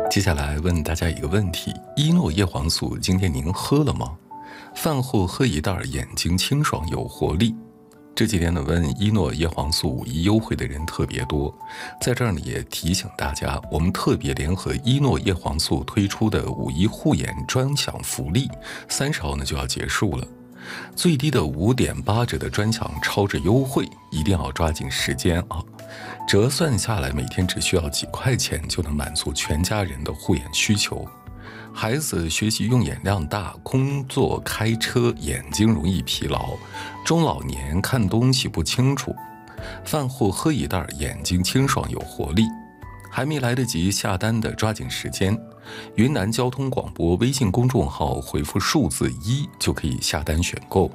接下来问大家一个问题：依诺叶黄素今天您喝了吗？饭后喝一袋，眼睛清爽有活力。这几天呢，问依诺叶黄素5·1优惠的人特别多，在这儿呢也提醒大家，我们特别联合依诺叶黄素推出的5·1护眼专享福利，30号呢就要结束了。最低的5.8折的专享超值优惠，一定要抓紧时间啊！折算下来，每天只需要几块钱就能满足全家人的护眼需求。孩子学习用眼量大，工作开车眼睛容易疲劳，中老年看东西不清楚，饭后喝一袋，眼睛清爽有活力。还没来得及下单的抓紧时间，云南交通广播微信公众号回复数字1就可以下单选购。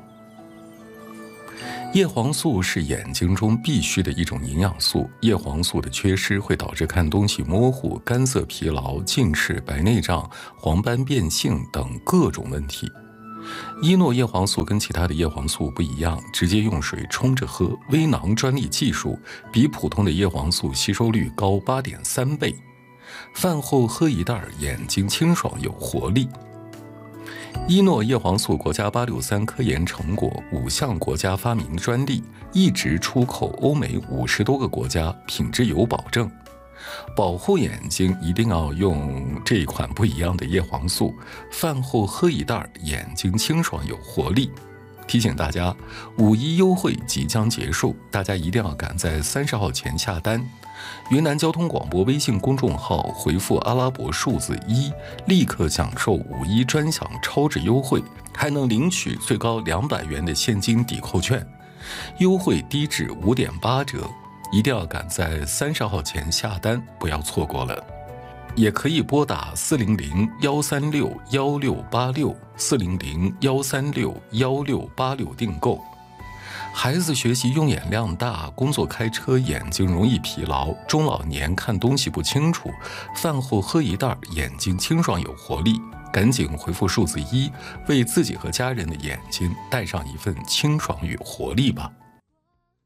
叶黄素是眼睛中必须的一种营养素，叶黄素的缺失会导致看东西模糊、干涩疲劳、近视、白内障、黄斑变性等各种问题。依诺叶黄素跟其他的叶黄素不一样，直接用水冲着喝，微囊专利技术，比普通的叶黄素吸收率高8.3倍。饭后喝一袋，眼睛清爽有活力。依诺叶黄素国家863科研成果，5项国家发明专利，一直出口欧美50多个国家，品质有保证。保护眼睛一定要用这一款不一样的叶黄素，饭后喝一袋，眼睛清爽有活力。提醒大家，5·1优惠即将结束，大家一定要赶在30号前下单。云南交通广播微信公众号回复阿拉伯数字1，立刻享受5·1专享超值优惠，还能领取最高200元的现金抵扣券，优惠低至5.8折。一定要赶在30号前下单，不要错过了。也可以拨打400-136-1686，400-136-1686订购。孩子学习用眼量大，工作开车眼睛容易疲劳，中老年看东西不清楚，饭后喝一袋，眼睛清爽有活力。赶紧回复数字1，为自己和家人的眼睛带上一份清爽与活力吧。